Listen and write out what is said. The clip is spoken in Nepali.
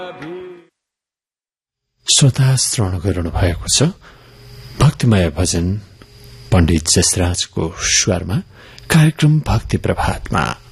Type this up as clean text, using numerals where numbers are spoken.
श्रोता श्रवण गरिरहनु भएको छ भक्तिमय भजन पण्डित जसराजको स्वरमा कार्यक्रम भक्ति प्रभातमा।